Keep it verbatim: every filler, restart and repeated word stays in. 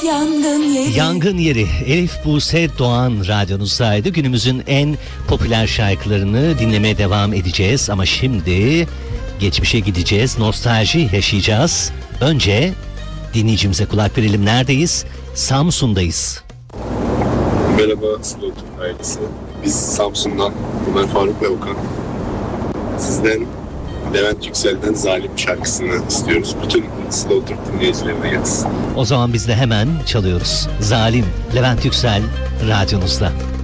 yangın yeri. Yangın Yeri Elif Buse Doğan radyonuzdaydı. Günümüzün en popüler şarkılarını dinlemeye devam edeceğiz. Ama şimdi geçmişe gideceğiz. Nostalji yaşayacağız. Önce dinleyicimize kulak verelim. Neredeyiz? Samsun'dayız. Merhaba Slow Türk ailesi. Biz Samsun'dan Ömer Faruk ve Okan. Sizden Levent Yüksel'den Zalim şarkısını istiyoruz. Bütün Slow Türk dinleyicilerine gelsin. O zaman biz de hemen çalıyoruz. Zalim, Levent Yüksel radyonuzda.